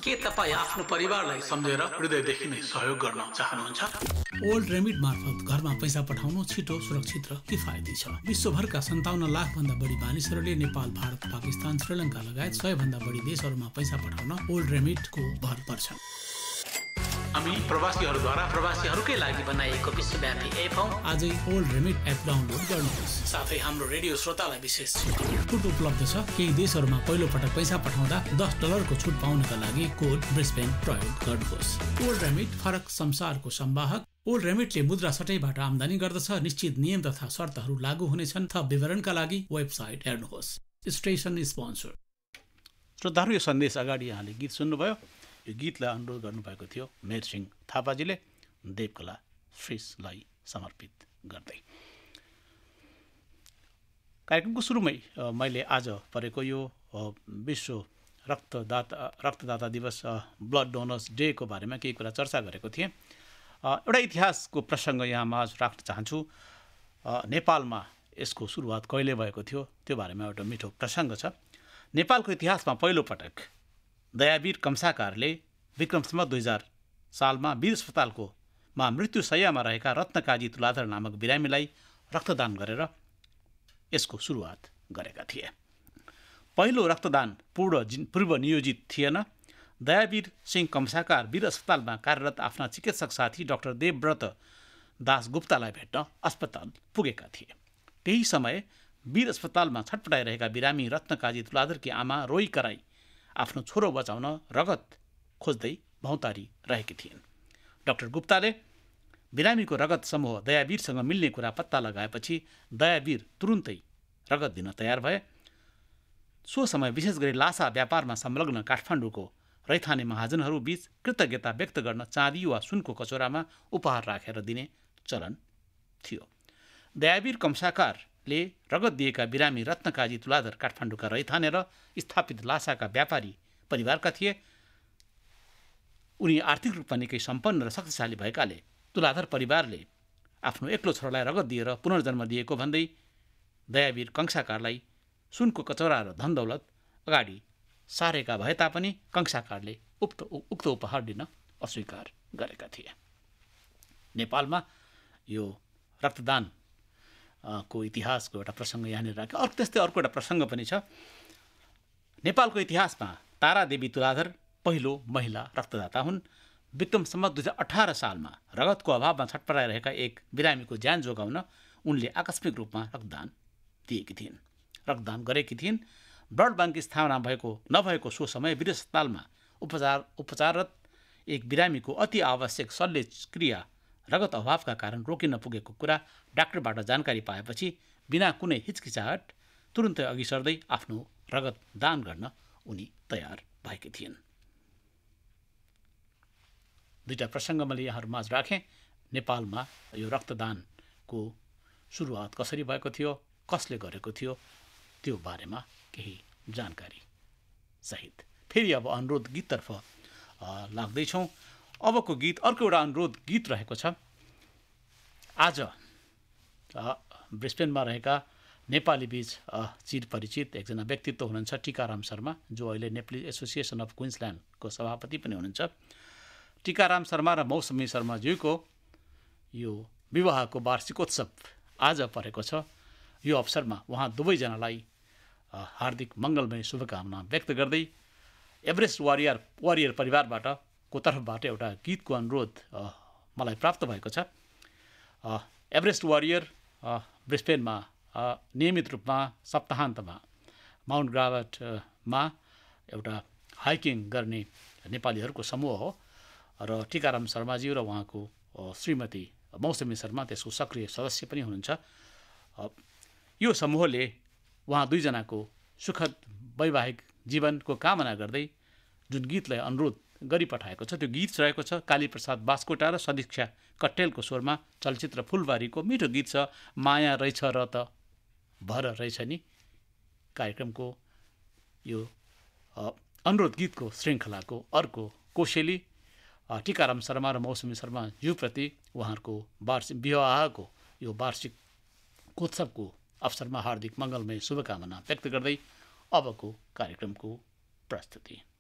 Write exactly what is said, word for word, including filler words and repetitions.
के तपाईँ आफ्नो परिवारलाई सम्झेर हृदयदेखि नै सहयोग गर्न चाहनुहुन्छ? ओल्ड रेमिट मार्फत घरमा पैसा पठाउनु छिटो, सुरक्षित र किफायती छ। विश्वभरका सन्ताउन्न लाख भन्दा बढी मानिसहरूले नेपाल, भारत, पाकिस्तान, श्रीलङ्का लगायत सय भन्दा बढी देशहरूमा पैसा पठाउन ओल्ड रेमिटको भर पर्छ। हामी प्रवासीहरूद्वारा प्रवासीहरूकै लागि बनाइएको विश्वव्यापी एप हौ। आजै ओल्ड रेमिट एप डाउनलोड गर्नुहोस्। साथै हाम्रो रेडियो श्रोतालाई विशेष छुट उपलब्ध छ। केही देशहरूमा पहिलो पटक पैसा पठाउँदा दस डलरको छुट पाउनका लागि कोड ब्रिस्बेन प्रयोग गर्नुहोस्। ओल्ड रेमिट फरक संसारको संवाहक। ओल्ड रेमिटले मुद्रा सटैबाट आम्दानी गर्दछ। निश्चित नियम तथा शर्तहरू लागू हुनेछन्। थप विवरणका लागि वेबसाइट हेर्नुहोस्। Station sponsor. श्रोताहरू, यो सन्देश अगाडि यहाँले गीत सुन्नुभयो। यो गीतलाई अनुरोध गर्नुभएको थियो मेर सिंह थापाजीले, देवकला फ्रिसलाई समर्पित गर्दै। कार्यक्रमको सुरुमै मैले आज परेको यो विश्व रक्तदाता रक्तदाता दिवस ब्लड डोनर्स डेको बारेमा केही कुरा चर्चा गरेको थिएँ। एउटा इतिहासको प्रसङ्ग यहाँ माझ राख्न चाहन्छु। नेपालमा यसको सुरुवात कहिले भएको थियो त्यो बारेमा एउटा मिठो प्रसङ्ग छ। नेपालको इतिहासमा पहिलोपटक दयावीर कम्साकारले विक्रम सम्वत दुई हजार सालमा वीर अस्पतालको मा मृत्युशय्यामा रहेका रत्नकाजी तुलाधर नामक बिरामीलाई रक्तदान गरेर यसको सुरुवात गरेका थिए। पहिलो रक्तदान पूर्व पूर्व नियोजित थिएन। दयावीर सिंह कम्साकार वीर अस्पतालमा कार्यरत आफ्ना चिकित्सक साथी डाक्टर देवव्रत दास गुप्तालाई भेट्न अस्पताल पुगेका थिए। त्यही समय वीर अस्पतालमा छटपटाइरहेका बिरामी रत्नकाजी तुलाधरकी आमा रोई कराई आफ्नो छोरो बचाउन रगत खोज्दै भौतारी रहेकी थिइन्। डाक्टर गुप्ताले बिरामीको रगत समूह दयावीरसँग मिल्ने कुरा पत्ता लगाएपछि दयावीर तुरुन्तै रगत दिन तयार भए। सो समय विशेष गरी लासा व्यापारमा संलग्न काठमाडौँको रैथाने महाजनहरू बीच कृतज्ञता व्यक्त गर्न चाँदी वा सुनको कचौरामा उपहार राखेर दिने चलन थियो। दयावीर कम्साकारले रगत दिएका बिरामी रत्नकाजी तुलाधर काठमाडौँका रैथाने र स्थापित लासाका व्यापारी परिवारका थिए। उनी आर्थिक रूपमा निकै सम्पन्न र शक्तिशाली भएकाले तुलाधर परिवारले आफ्नो एक्लो छोरालाई रगत दिएर पुनर्जन्म दिएको भन्दै दयावीर कङ्साकारलाई सुनको कचौरा र धनदौलत अगाडि सारेका भए तापनि कङ्साकारले उक्त उक्त उपहार दिन अस्वीकार गरेका थिए। नेपालमा यो रक्तदान को इतिहासको एउटा प्रसङ्ग यहाँनिर राख्यो। अर्को त्यस्तै अर्को एउटा प्रसङ्ग पनि छ। नेपालको इतिहासमा तारादेवी तुलाधर पहिलो महिला रक्तदाता हुन्। विक्रम सम्वत दुई हजार अठार सालमा रगतको अभावमा छटपटाइरहेका एक बिरामीको ज्यान जोगाउन उनले आकस्मिक रूपमा रक्तदान दिएकी थिइन् रक्तदान गरेकी थिइन्। ब्लड ब्याङ्क स्थापना भएको नभएको सो समय वीर अस्पतालमा उपचार उपचाररत एक बिरामीको अति आवश्यक शल्य क्रिया रगत अभावका कारण रोकिन पुगेको कुरा डाक्टरबाट जानकारी पाएपछि बिना कुनै हिचकिचाहट तुरुन्तै अघि सर्दै आफ्नो रगत दान गर्न उनी तयार भएकी थिइन्। दुईटा प्रसङ्ग मैले यहाँहरूमाझ राखेँ। नेपालमा यो रक्तदानको सुरुवात कसरी भएको थियो, कसले गरेको थियो, त्यो बारेमा केही जानकारी सहित। फेरि अब अनुरोध गीततर्फ लाग्दैछौँ। अबको गीत अर्को एउटा अनुरोध गीत रहेको छ। आज ब्रिस्बेनमा रहेका नेपाली बीच चिर परिचित एकजना व्यक्तित्व हुनुहुन्छ टीकाराम शर्मा, जो अहिले नेपाली एसोसिएसन अफ क्विन्सल्यान्डको सभापति पनि हुनुहुन्छ। टीकाराम शर्मा र मौसमी शर्माज्यूको यो विवाहको वार्षिकोत्सव आज परेको छ। यो अवसरमा उहाँ दुवैजनालाई हार्दिक मङ्गलमय शुभकामना व्यक्त गर्दै एभरेस्ट वारियर वारियर परिवारबाट को तर्फबाट एउटा गीतको अनुरोध मलाई प्राप्त भएको छ। एभरेस्ट वारियर ब्रिस्बेनमा नियमित रूपमा सप्ताहान्तमा माउन्ट ग्राभटमा एउटा हाइकिङ गर्ने नेपालीहरूको समूह हो र टीकाराम शर्माजी र उहाँको श्रीमती मौसमी शर्मा त्यसको सक्रिय सदस्य पनि हुनुहुन्छ। यो समूहले उहाँ दुईजनाको सुखद वैवाहिक जीवनको कामना गर्दै जुन गीतलाई अनुरोध गरिपठाएको छ त्यो गीत रहेको छ कालीप्रसाद बास्कोटा र सदिक्षा कट्टेलको स्वरमा चलचित्र फुलबारीको मिठो गीत छ माया रहेछ र त भर रहेछ नि। कार्यक्रमको यो अनुरोध गीतको श्रृङ्खलाको अर्को कोसेली टीकाराम शर्मा र मौसमी शर्मा ज्यूप्रति उहाँहरूको वार्षिक विवाहको यो वार्षिक उत्सवको अवसरमा हार्दिक मङ्गलमय शुभकामना व्यक्त गर्दै अबको कार्यक्रमको प्रस्तुति।